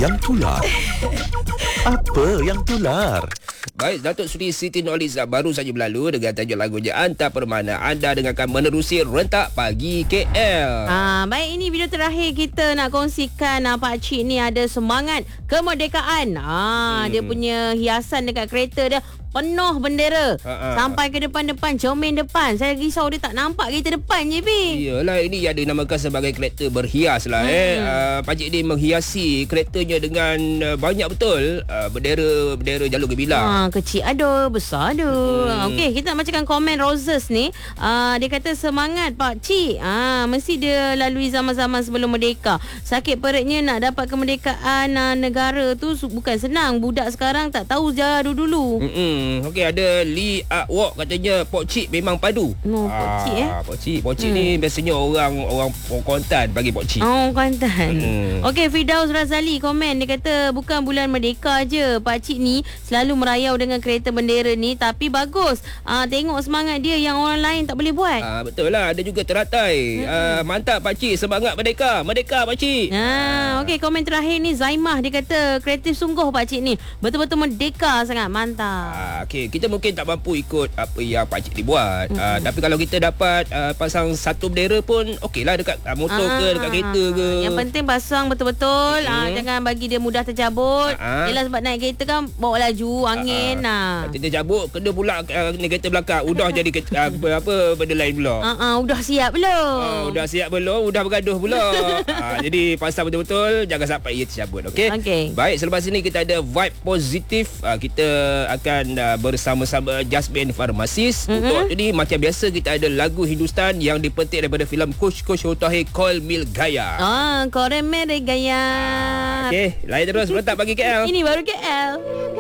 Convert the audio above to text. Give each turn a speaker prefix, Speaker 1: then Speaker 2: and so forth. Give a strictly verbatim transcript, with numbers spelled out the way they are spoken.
Speaker 1: yang tular? Apa yang tular?
Speaker 2: Baik, Datuk Seri Siti Nurhaliza baru saja berlalu dengan tajuk lagunya Anta Permana. Anda dengarkan menerusi Rentak Pagi K L.
Speaker 3: Ah, baik, ini video terakhir kita nak kongsikan. Ah, Pak Cik ni ada semangat kemerdekaan. Ah, hmm. Dia punya hiasan dekat kereta dia penuh bendera. Ha-ha. Sampai ke depan-depan, cermin depan. Saya risau dia tak nampak kereta depan je, Bing.
Speaker 2: Iyalah, ini yang dinamakan sebagai kereta berhias lah. Hmm. eh. Uh, Pak Cik ni menghiasi keretanya dengan uh, banyak betul uh, bendera-bendera Jalur Gembilang.
Speaker 3: Ha, kecil ada, besar ada. Hmm. Okey, kita nak bacakan komen Roses ni. Uh, dia kata semangat Pak Cik. Ah, mesti dia lalui zaman-zaman sebelum merdeka. Sakit perutnya nak dapat kemerdekaan uh, negara tu bukan senang. Budak sekarang tak tahu sejarah dulu-dulu.
Speaker 2: Hmm. Okey, ada Lee Ah Wok katanya Pok Cik memang padu.
Speaker 3: Oh, Pok Cik eh.
Speaker 2: Pok Cik, Pok Cik hmm. ni biasanya orang orang Kuantan bagi Pok Cik.
Speaker 3: Oh, Kuantan.
Speaker 2: Hmm.
Speaker 3: Okey, Firdaus Razali komen, dia kata bukan bulan merdeka je Pak Cik ni selalu merayau dengan kereta bendera ni, tapi bagus. Ah, tengok semangat dia yang orang lain tak boleh buat.
Speaker 2: Ah, betul lah, ada juga teratai. Hmm. Ah, mantap Pak Cik, semangat merdeka. Merdeka Pak Cik.
Speaker 3: Ah, okey, komen terakhir ni Zaimah, dia kata kreatif sungguh Pak Cik ni. Betul-betul merdeka sangat, mantap.
Speaker 2: Ah, Okey, kita mungkin tak mampu ikut apa yang Pak Cik dibuat. Mm-hmm. Uh, tapi kalau kita dapat uh, pasang satu bendera pun okeylah dekat uh, motor ah, ke, dekat kereta ke.
Speaker 3: Yang penting pasang betul-betul. Mm-hmm. Uh, jangan bagi dia mudah tercabut.
Speaker 2: Uh-huh.
Speaker 3: Yelah, sebab naik kereta kan bawa laju, angin. Uh-huh.
Speaker 2: Uh, kita cabut, kena pula uh, ni kereta belakang. Udah jadi uh, apa benda lain pula.
Speaker 3: Uh-huh. Udah siap belum?
Speaker 2: Uh, udah siap belum? Udah bergaduh pula. uh, jadi pasang betul-betul, jangan sampai ia tercabut. Okey?
Speaker 3: Okay.
Speaker 2: Baik, selepas ini kita ada vibe positif. Uh, kita akan uh, bersama-sama Jasmine Pharmacist. Mm-hmm. Untuk ini macam biasa kita ada lagu Hindustan yang dipetik daripada filem Kush Kush Hotahe Kol Mil Gaya.
Speaker 3: Ah, Kore Mere Gaya.
Speaker 2: Ah, okey, lain terus Rentak Pagi K L.
Speaker 3: Ini baru K L.